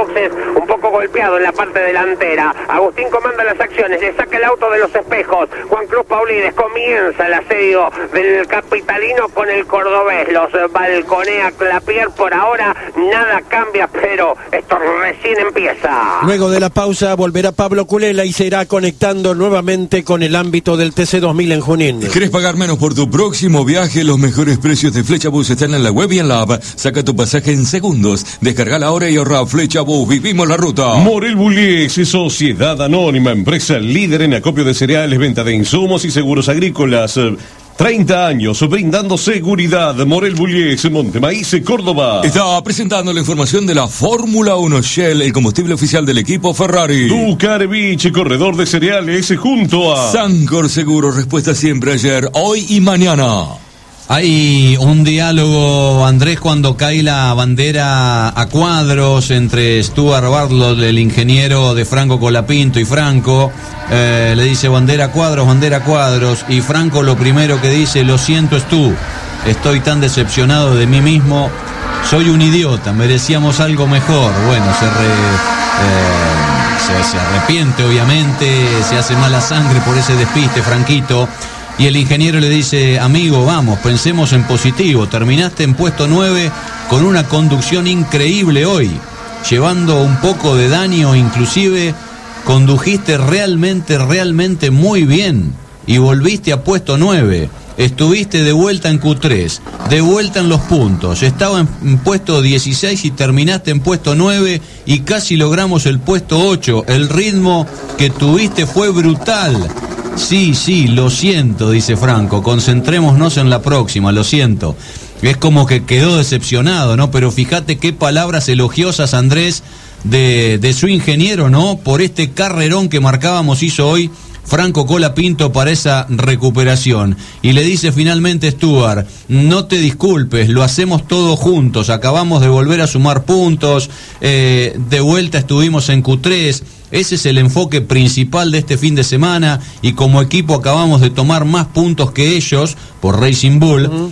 boxes, un poco golpeado en la parte delantera. Agustín comanda las acciones, le saca el auto de los espejos. Juan Cruz Paulides, comienza el asedio del capitalino con el cordobés. Los balconea Clapier. Por ahora nada cambia, pero esto recién empieza. Luego de la pausa volverá Pablo Culela y se irá conectando nuevamente con el ámbito del TC2000 en Junín. ¿Querés pagar menos por tu próximo viaje? Los mejores precios de Flechabús están en la web y en la app. Saca tu pasaje en segundos. Descarga la hora y ahorra. Flechabús, vivimos la ruta. Morel Bullies, Sociedad Anónima, empresa líder en acopio de cereales, venta de insumos y seguros agrícolas. 30 años brindando seguridad. Morel Bullies, Montemaíz, Córdoba. Está presentando la información de la Fórmula 1. Shell, el combustible oficial del equipo Ferrari. Ducarevich, corredor de cereales, junto a Sancor Seguro, respuesta siempre ayer, hoy y mañana. Hay un diálogo, Andrés, cuando cae la bandera a cuadros entre Stuart Bartlett, el ingeniero de Franco Colapinto, y Franco. Le dice bandera a cuadros, y Franco lo primero que dice: lo siento, Stu, estoy tan decepcionado de mí mismo, soy un idiota, merecíamos algo mejor. Bueno, se arrepiente, obviamente, se hace mala sangre por ese despiste, Franquito. Y el ingeniero le dice: amigo, vamos, pensemos en positivo, terminaste en puesto 9 con una conducción increíble hoy, llevando un poco de daño, inclusive condujiste realmente muy bien y volviste a puesto 9. Estuviste de vuelta en Q3, de vuelta en los puntos, estaba en puesto 16 y terminaste en puesto 9 y casi logramos el puesto 8. El ritmo que tuviste fue brutal. Sí, lo siento, dice Franco, concentrémonos en la próxima, lo siento. Es como que quedó decepcionado, ¿no? Pero fíjate qué palabras elogiosas, Andrés, de su ingeniero, ¿no? Por este carrerón que marcábamos hizo hoy Franco Colapinto para esa recuperación. Y le dice finalmente Stuart: no te disculpes, lo hacemos todos juntos, acabamos de volver a sumar puntos, de vuelta estuvimos en Q3, ese es el enfoque principal de este fin de semana, y como equipo acabamos de tomar más puntos que ellos por Racing Bull.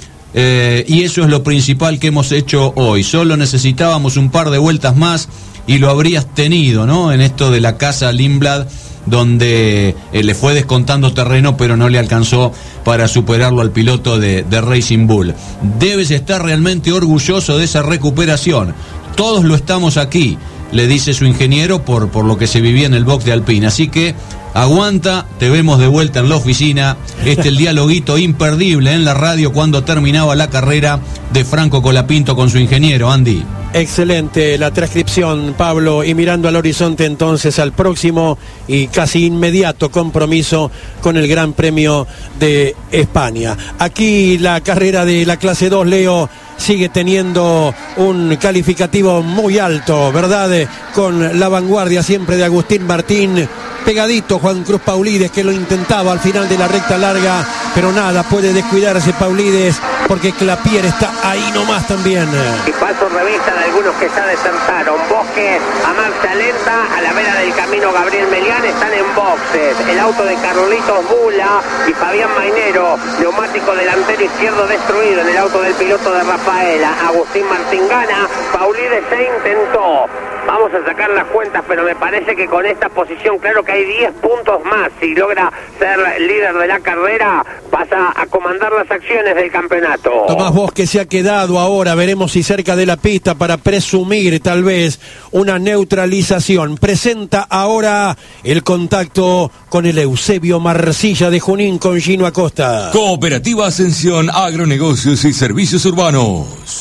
Y eso es lo principal que hemos hecho hoy. Solo necesitábamos un par de vueltas más y lo habrías tenido, ¿no? En esto de la casa Lindblad, donde le fue descontando terreno, pero no le alcanzó para superarlo al piloto de Racing Bull. Debes estar realmente orgulloso de esa recuperación. Todos lo estamos aquí, le dice su ingeniero por lo que se vivía en el box de Alpine. Así que aguanta, te vemos de vuelta en la oficina. El dialoguito imperdible en la radio cuando terminaba la carrera de Franco Colapinto con su ingeniero, Andy. Excelente la transcripción, Pablo, y mirando al horizonte entonces al próximo y casi inmediato compromiso con el Gran Premio de España. Aquí la carrera de la clase 2, Leo, sigue teniendo un calificativo muy alto, ¿verdad? Con la vanguardia siempre de Agustín Martín. Pegadito Juan Cruz Paulides, que lo intentaba al final de la recta larga, pero nada, puede descuidarse Paulides porque Clapier está ahí nomás también. Y paso revista de algunos que ya desertaron. Bosque a marcha lenta, a la vera del camino Gabriel Melián, están en boxes. El auto de Carlitos Bula y Fabián Mainero, neumático delantero izquierdo destruido en el auto del piloto de Rafaela. Agustín Martín gana, Paulides se intentó. Vamos a sacar las cuentas, pero me parece que con esta posición, claro que hay 10 puntos más. Si logra ser líder de la carrera, pasa a comandar las acciones del campeonato. Tomás Bosque se ha quedado ahora, veremos si cerca de la pista para presumir tal vez una neutralización. Presenta ahora el contacto con el Eusebio Marcilla de Junín con Gino Acosta. Cooperativa Ascensión, agronegocios y servicios urbanos.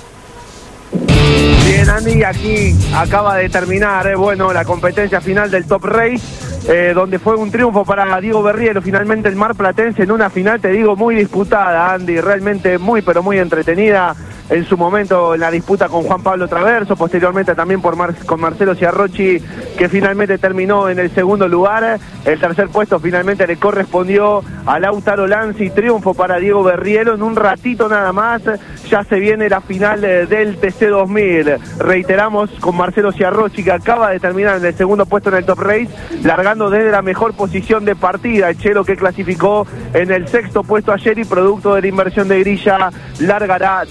Bien, Andy, aquí acaba de terminar, la competencia final del Top Race, donde fue un triunfo para Diego Berrielo, finalmente el marplatense en una final, te digo, muy disputada, Andy, realmente muy, pero muy entretenida. En su momento en la disputa con Juan Pablo Traverso, posteriormente también con Marcelo Ciarrocchi, que finalmente terminó en el segundo lugar. El tercer puesto finalmente le correspondió a Lautaro Lanzi, triunfo para Diego Berrielo. En un ratito nada más ya se viene la final del TC2000. Reiteramos, con Marcelo Ciarrocchi, que acaba de terminar en el segundo puesto en el Top Race, largando desde la mejor posición de partida. El chelo, que clasificó en el sexto puesto ayer y producto de la inversión de grilla, largará desde el mejor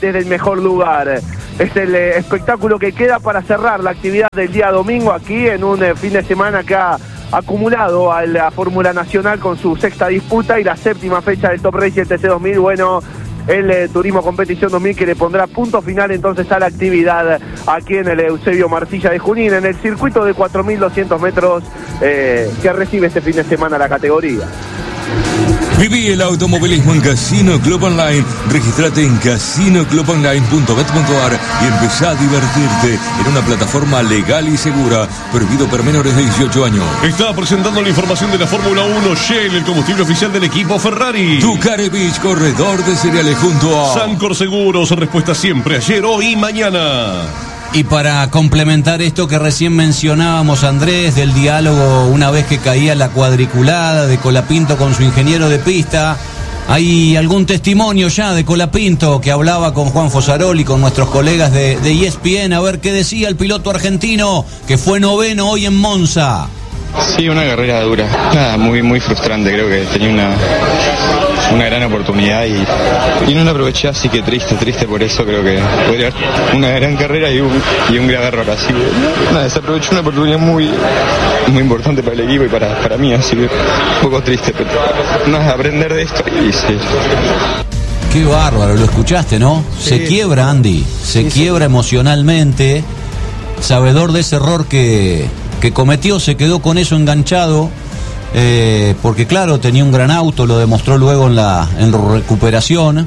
mejor lugar. Es el espectáculo que queda para cerrar la actividad del día domingo aquí en un fin de semana que ha acumulado a la Fórmula Nacional con su sexta disputa y la séptima fecha del Top Race TC 2000. Bueno, el Turismo Competición 2000 que le pondrá punto final entonces a la actividad aquí en el Eusebio Martilla de Junín, en el circuito de 4.200 metros que recibe este fin de semana la categoría. Viví el automovilismo en Casino Club Online. Regístrate en casinoclubonline.bet.ar y empezá a divertirte en una plataforma legal y segura. Prohibido para menores de 18 años. Está presentando la información de la Fórmula 1 Shell, el combustible oficial del equipo Ferrari. Ducati, corredor de cereales junto a Sancor Seguros, respuesta siempre, ayer, hoy y mañana. Y para complementar esto que recién mencionábamos, Andrés, del diálogo una vez que caía la cuadriculada de Colapinto con su ingeniero de pista, hay algún testimonio ya de Colapinto que hablaba con Juan Fosaroli, con nuestros colegas de ESPN, a ver qué decía el piloto argentino que fue noveno hoy en Monza. Sí, una carrera dura, nada, muy frustrante, creo que tenía una gran oportunidad y no la aproveché, así que triste por eso. Creo que podría haber una gran carrera y un gran error, así que nada, desaprovechó una oportunidad muy importante para el equipo y para mí, así que un poco triste, pero nada, aprender de esto y sí. Qué bárbaro, lo escuchaste, ¿no? Sí. Se quiebra, Andy, se quiebra emocionalmente, sabedor de ese error que cometió, se quedó con eso enganchado, porque claro, tenía un gran auto, lo demostró luego en la recuperación,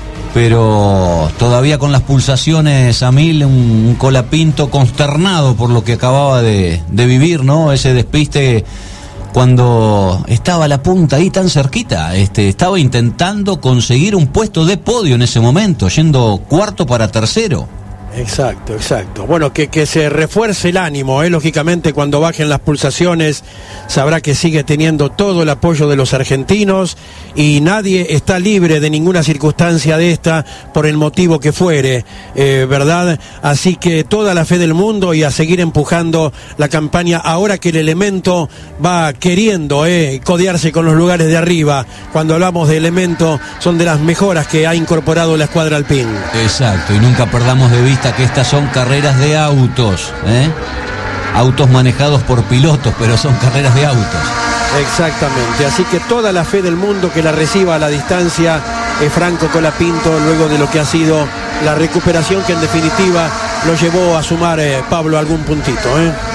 pero todavía con las pulsaciones a mil, un Colapinto consternado por lo que acababa de vivir, ¿no? Ese despiste cuando estaba la punta ahí tan cerquita, estaba intentando conseguir un puesto de podio en ese momento, yendo cuarto para tercero. Exacto. Bueno, que se refuerce el ánimo, lógicamente cuando bajen las pulsaciones sabrá que sigue teniendo todo el apoyo de los argentinos y nadie está libre de ninguna circunstancia de esta por el motivo que fuere, ¿verdad? Así que toda la fe del mundo y a seguir empujando la campaña ahora que el Elemento va queriendo codearse con los lugares de arriba. Cuando hablamos de Elemento son de las mejoras que ha incorporado la escuadra Alpine. Exacto, y nunca perdamos de vista que estas son carreras de autos, autos manejados por pilotos, pero son carreras de autos. Exactamente, así que toda la fe del mundo que la reciba a la distancia Franco Colapinto luego de lo que ha sido la recuperación que en definitiva lo llevó a sumar, Pablo, algún puntito.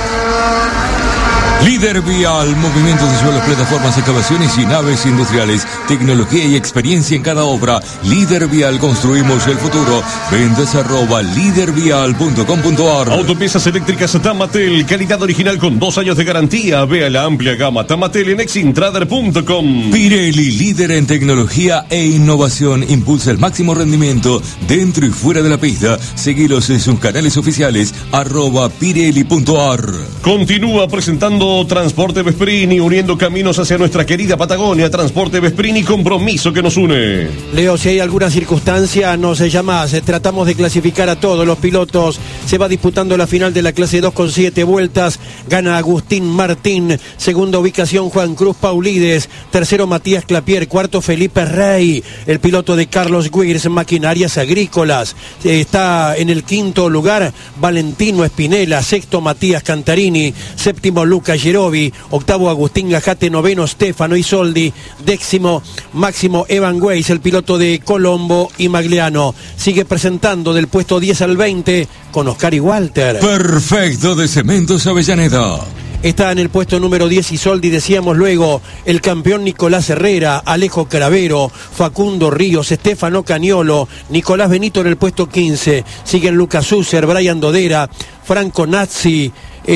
Líder Vial, movimientos de suelos, plataformas, excavaciones y naves industriales, tecnología y experiencia en cada obra. Líder Vial, construimos el futuro. Ventas @lidervial.com.ar. Autopiezas eléctricas Tamatel, calidad original con 2 años de garantía. Vea la amplia gama Tamatel en exintrader.com. Pirelli, líder en tecnología e innovación, impulsa el máximo rendimiento dentro y fuera de la pista. Seguilos en sus canales oficiales @pirelli.ar. Continúa presentando Transporte Vesprini, uniendo caminos hacia nuestra querida Patagonia. Transporte Vesprini, compromiso que nos une. Leo, si hay alguna circunstancia, nos llamás. Tratamos de clasificar a todos los pilotos. Se va disputando la final de la clase 2 con 7 vueltas. Gana Agustín Martín. Segunda ubicación, Juan Cruz Paulides. Tercero, Matías Clapier. Cuarto, Felipe Rey, el piloto de Carlos Guirs, Maquinarias Agrícolas. Está en el quinto lugar, Valentino Espinela. Sexto, Matías Cantarini. Séptimo, Lucas Gerovi, octavo Agustín Gajate, noveno Stefano Isoldi, décimo Máximo Evan Weiss, el piloto de Colombo y Magliano. Sigue presentando del puesto 10 al 20 con Oscar y Walter. Perfecto, de Cementos Avellaneda. Está en el puesto número 10 Isoldi, decíamos luego, el campeón Nicolás Herrera, Alejo Cravero, Facundo Ríos, Estefano Cañolo, Nicolás Benito en el puesto 15. Siguen Lucas User, Brian Dodera, Franco Nazzi,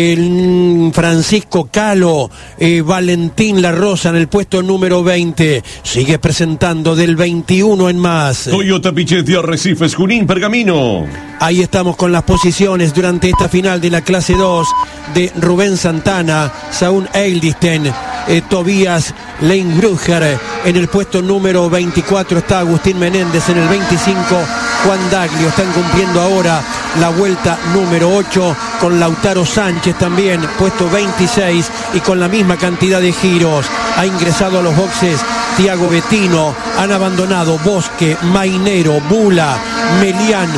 el Francisco Calo, Valentín La Rosa en el puesto número 20. Sigue presentando del 21 en más. Toyota Pichetti, Arrecifes, Junín, Pergamino. Ahí estamos con las posiciones durante esta final de la clase 2 de Rubén Santana, Saúl Eildisten, Tobías Leinbruger. En el puesto número 24 está Agustín Menéndez, en el 25 Juan Daglio. Están cumpliendo ahora la vuelta número 8 con Lautaro Sánchez también, puesto 26 y con la misma cantidad de giros. Ha ingresado a los boxes Tiago Bettino, han abandonado Bosque, Mainero, Bula, Melián,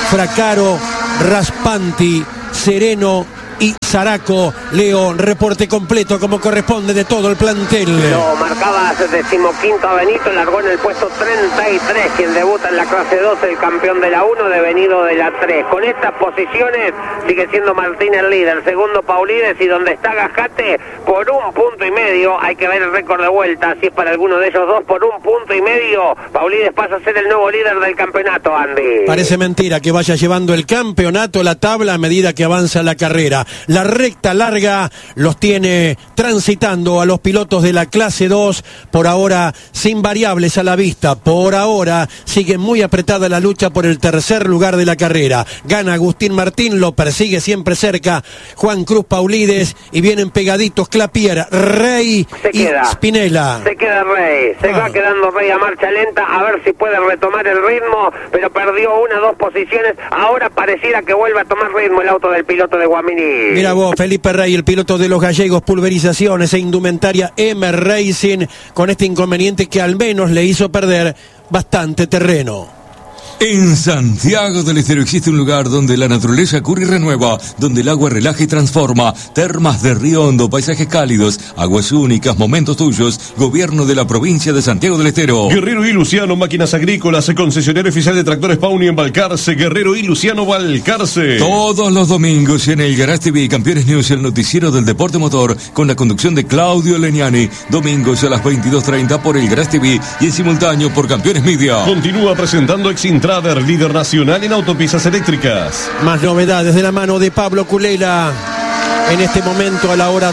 Fracaro, Raspanti, Sereno y Zaraco. Leo, reporte completo como corresponde de todo el plantel. Lo marcaba 15º Benito, largó en el puesto 33, quien debuta en la clase 2, el campeón de la 1, devenido de la 3. Con estas posiciones sigue siendo Martín el líder, segundo Paulides, y donde está Gajate por 1,5 puntos. Hay que ver el récord de vuelta, si es para alguno de ellos dos, por 1,5 puntos. Paulides pasa a ser el nuevo líder del campeonato, Andy. Parece mentira que vaya llevando el campeonato, la tabla, a medida que avanza la carrera. La recta larga los tiene transitando a los pilotos de la clase 2, por ahora sin variables a la vista. Por ahora sigue muy apretada la lucha por el tercer lugar de la carrera. Gana Agustín Martín, lo persigue siempre cerca Juan Cruz Paulides, y vienen pegaditos Clapier, Rey y Spinella. Se queda Rey, se va quedando Rey a marcha lenta, a ver si puede retomar el ritmo, pero perdió 2 posiciones. Ahora pareciera que vuelve a tomar ritmo el auto del piloto de Guaminí. Mira vos, Felipe Rey, el piloto de los gallegos, pulverizaciones e indumentaria M Racing, con este inconveniente que al menos le hizo perder bastante terreno. En Santiago del Estero existe un lugar donde la naturaleza cura y renueva, donde el agua relaja y transforma. Termas de Río Hondo, paisajes cálidos, aguas únicas, momentos tuyos. Gobierno de la provincia de Santiago del Estero. Guerrero y Luciano, máquinas agrícolas, concesionario oficial de tractores Pauni en Balcarce. Guerrero y Luciano, Balcarce. Todos los domingos en el Garage TV, Campeones News, el noticiero del deporte motor, con la conducción de Claudio Leniani. Domingos a las 22:30 por el Garage TV y en simultáneo por Campeones Media. Continúa presentando Exintrader, líder nacional en autopistas eléctricas. Más novedades de la mano de Pablo Culela. En este momento a la hora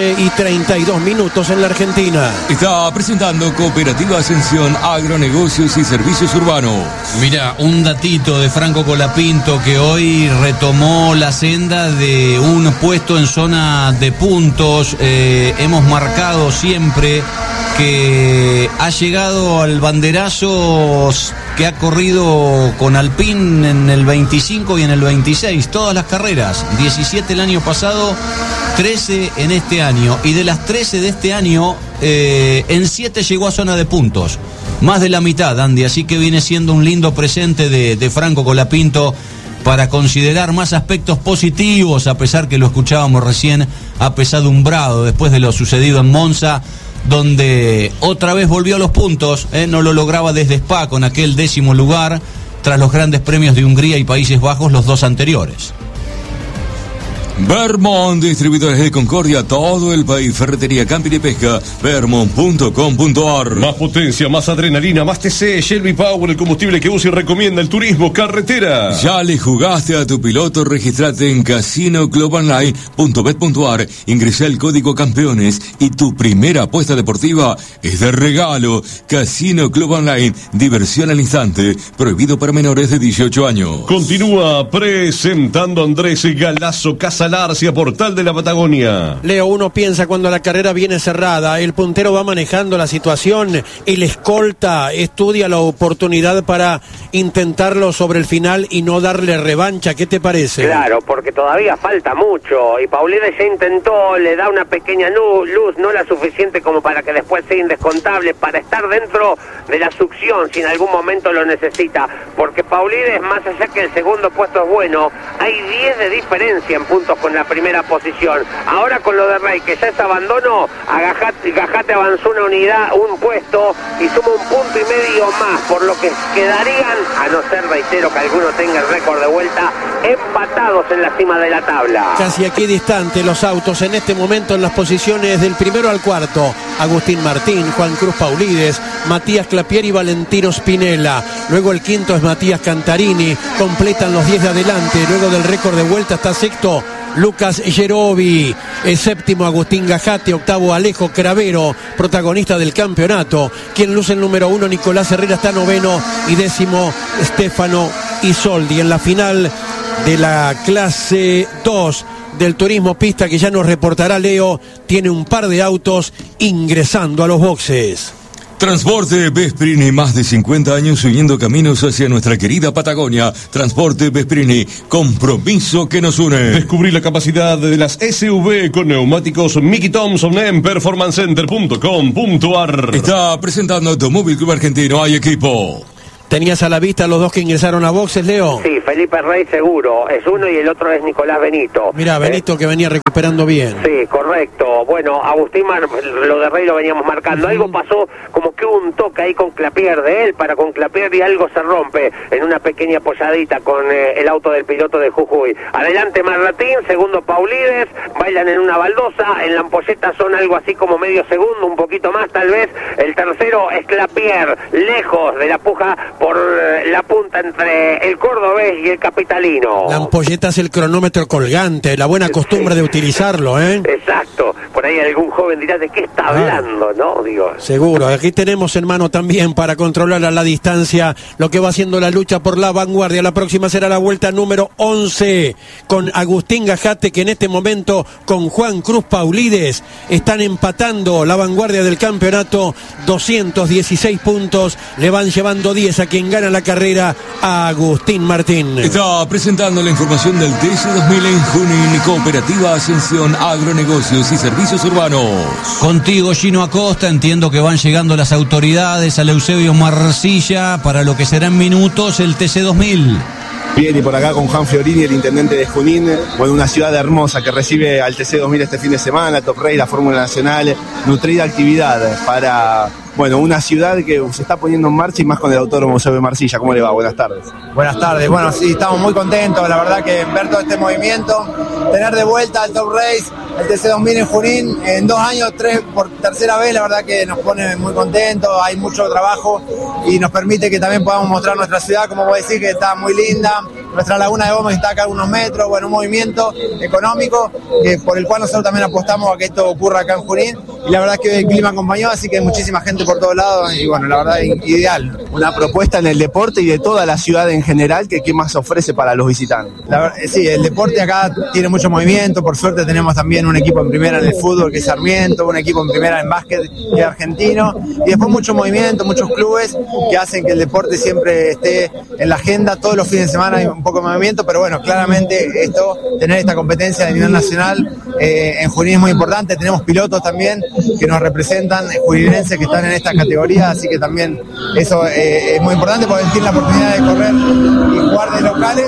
12:32 en la Argentina. Está presentando Cooperativa Ascensión, Agronegocios y Servicios Urbanos. Mira, un datito de Franco Colapinto, que hoy retomó la senda de un puesto en zona de puntos. Hemos marcado siempre que ha llegado al banderazo que ha corrido con Alpine en el 25 y en el 26, todas las carreras, 17 el año pasado, 13 en este año, y de las 13 de este año, en 7 llegó a zona de puntos, más de la mitad, Andy, así que viene siendo un lindo presente de Franco Colapinto para considerar más aspectos positivos, a pesar que lo escuchábamos recién apesadumbrado después de lo sucedido en Monza, donde otra vez volvió a los puntos, no lo lograba desde Spa con aquel 10º lugar, tras los grandes premios de Hungría y Países Bajos, los 2 anteriores. Vermont, distribuidores de Concordia, todo el país, ferretería, camping y pesca, vermont.com.ar. Más potencia, más adrenalina, más TC, Shelby Power, el combustible que usa y recomienda el turismo carretera. ¿Ya le jugaste a tu piloto? Registrate en casinoclubonline.bet.ar, ingresa el código campeones y tu primera apuesta deportiva es de regalo. Casino Club Online, diversión al instante, prohibido para menores de 18 años. Continúa presentando Andrés Galazo Casa Larcia, Portal de la Patagonia. Leo, uno piensa cuando la carrera viene cerrada, el puntero va manejando la situación, el escolta estudia la oportunidad para intentarlo sobre el final y no darle revancha. ¿Qué te parece? Claro, porque todavía falta mucho, y Paulides ya intentó, le da una pequeña luz, no la suficiente como para que después sea indescontable, para estar dentro de la succión si en algún momento lo necesita, porque Paulides, más allá que el segundo puesto es bueno, hay 10 de diferencia en puntos con la primera posición. Ahora con lo de Rey, que ya es abandono, Gajate avanzó una unidad, un puesto, y suma 1,5 puntos más, por lo que quedarían, a no ser, reitero, que alguno tenga el récord de vuelta, empatados en la cima de la tabla. Casi aquí distante los autos en este momento en las posiciones del primero al cuarto. Agustín Martín, Juan Cruz Paulides, Matías Clapier y Valentino Spinella. Luego el quinto es Matías Cantarini, completan los 10 de adelante. Luego del récord de vuelta está sexto Lucas Gerovi, séptimo Agustín Gajate, octavo Alejo Cravero, protagonista del campeonato. Quien luce el número 1, Nicolás Herrera, está noveno, y décimo Stefano Isoldi. En la final de la clase 2 del turismo pista, que ya nos reportará Leo, tiene un par de autos ingresando a los boxes. Transporte Vesprini, más de 50 años uniendo caminos hacia nuestra querida Patagonia. Transporte Vesprini, compromiso que nos une. Descubrí la capacidad de las SUV con neumáticos Mickey Thompson en performancecenter.com.ar. Está presentando Automóvil Club Argentino, hay equipo. ¿Tenías a la vista los dos que ingresaron a boxes, Leo? Sí, Felipe Rey seguro, es uno y el otro es Nicolás Benito. Mira, Benito que venía recuperando bien. Sí, correcto. Bueno, Agustín, lo de Rey lo veníamos marcando. Algo pasó, como que hubo un toque ahí con Clapier de él, para con Clapier, y algo se rompe en una pequeña apoyadita con el auto del piloto de Jujuy. Adelante Marratín, segundo Paulides, bailan en una baldosa, en la ampolleta son algo así como medio segundo, un poquito más tal vez. El tercero es Clapier, lejos de la puja por la punta entre el cordobés y el capitalino. La ampolleta es el cronómetro colgante, la buena costumbre de utilizarlo, ¿eh? Exacto. Por ahí algún joven dirá, ¿de qué está hablando, no? Digo. Seguro. Aquí tenemos en mano también para controlar a la distancia lo que va haciendo la lucha por la vanguardia. La próxima será la vuelta número 11 con Agustín Gajate, que en este momento con Juan Cruz Paulides están empatando la vanguardia del campeonato. 216 puntos, le van llevando 10 a quien gana la carrera, a Agustín Martín. Está presentando la información del TC2000 en Junín, Cooperativa Ascensión Agronegocios y Servicios Urbanos. Contigo, Gino Acosta, entiendo que van llegando las autoridades a Eusebio Marcilla para lo que será en minutos el TC2000. Bien, y por acá con Juan Fiorini, el intendente de Junín, bueno, una ciudad hermosa que recibe al TC2000 este fin de semana, Top Race, la Fórmula Nacional, nutrida actividad para, bueno, una ciudad que se está poniendo en marcha y más con el Autódromo Eusebio Marcilla. ¿Cómo le va? Buenas tardes. Buenas tardes, bueno, sí, estamos muy contentos, la verdad que ver todo este movimiento, tener de vuelta al Top Race, el TC2000 en Junín, en 2 años, 3 por tercera vez, la verdad que nos pone muy contentos, hay mucho trabajo y nos permite que también podamos mostrar nuestra ciudad, como vos decís, que está muy linda, nuestra laguna de Gómez está acá a unos metros, bueno, un movimiento económico por el cual nosotros también apostamos a que esto ocurra acá en Junín, y la verdad es que el clima acompañó, así que hay muchísima gente por todos lados, y bueno, la verdad ideal. Una propuesta en el deporte y de toda la ciudad en general, que ¿qué más ofrece para los visitantes? Sí, el deporte acá tiene mucho movimiento, por suerte tenemos también un equipo en primera en el fútbol que es Sarmiento, un equipo en primera en básquet que es Argentino, y después mucho movimiento, muchos clubes que hacen que el deporte siempre esté en la agenda. Todos los fines de semana hay un poco de movimiento, pero bueno, claramente tener esta competencia de nivel nacional en Junín es muy importante. Tenemos pilotos también que nos representan, juninenses que están en esta categoría, así que también eso es muy importante porque tienen la oportunidad de correr y jugar de locales.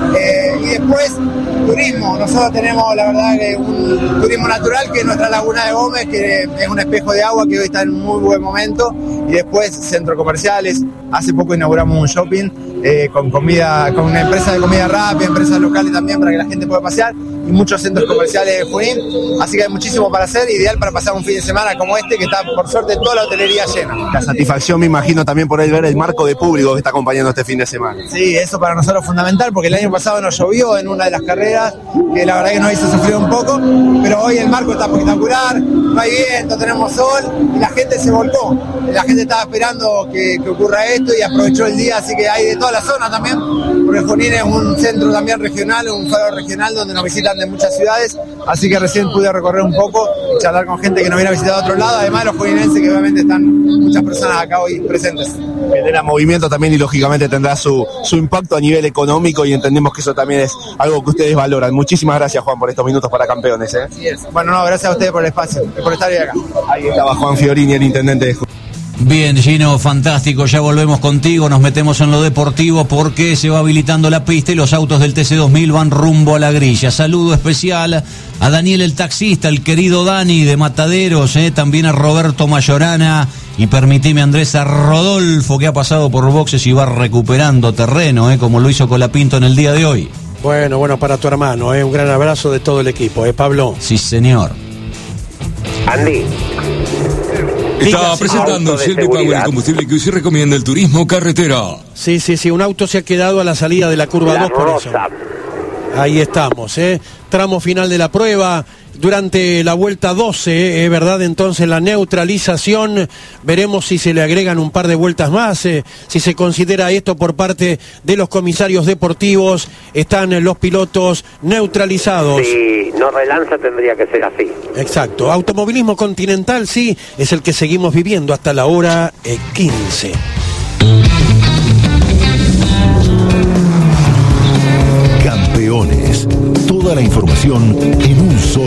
Y después turismo, nosotros tenemos la verdad que un turismo natural que es nuestra laguna de Gómez, que es un espejo de agua que hoy está en un muy buen momento, y después centros comerciales. Hace poco inauguramos un shopping con comida, con una empresa de comida rápida, empresas locales también para que la gente pueda pasear, y muchos centros comerciales de Junín, así que hay muchísimo para hacer, ideal para pasar un fin de semana como este, que está por suerte toda la hotelería llena. La satisfacción, me imagino, también por ver el marco de público que está acompañando este fin de semana. Sí, eso para nosotros es fundamental, porque el año pasado nos llovió en una de las carreras, que la verdad que nos hizo sufrir un poco, pero hoy el marco está espectacular, no hay viento, tenemos sol, y la gente se volcó, la gente estaba esperando que ocurra esto y aprovechó el día, así que hay de toda la zona también, porque Junín es un centro también regional, un faro regional donde nos visitan de muchas ciudades, así que recién pude recorrer un poco y charlar con gente que nos viene a visitar de otro lado, además los juninenses que obviamente están muchas personas acá hoy presentes. Genera movimiento también y lógicamente tendrá su impacto a nivel económico, y entendemos que eso también es algo que ustedes valoran. Muchísimas gracias, Juan, por estos minutos para Campeones. Así es. Bueno, no, gracias a ustedes por el espacio y por estar hoy acá. Ahí estaba Juan Fiorini, el intendente de Junín. Bien, Gino, fantástico, ya volvemos contigo, nos metemos en lo deportivo porque se va habilitando la pista y los autos del TC2000 van rumbo a la grilla. Saludo especial a Daniel el taxista, el querido Dani de Mataderos, también a Roberto Mayorana, y permitime, Andrés, a Rodolfo, que ha pasado por boxes y va recuperando terreno, como lo hizo Colapinto en el día de hoy. Bueno, para tu hermano, un gran abrazo de todo el equipo, Pablo. Sí, señor. Andy. Está presentando Shell Power, el combustible que hoy se recomienda el turismo carretera. Sí, un auto se ha quedado a la salida de la curva 2 por eso. Ahí estamos, tramo final de la prueba. Durante la vuelta 12, ¿verdad? Entonces la neutralización, veremos si se le agregan un par de vueltas más, si se considera esto por parte de los comisarios deportivos. Están los pilotos neutralizados. Si no relanza tendría que ser así. Exacto. Automovilismo continental, sí, es el que seguimos viviendo hasta la hora 15. Campeones. Toda la información en un solo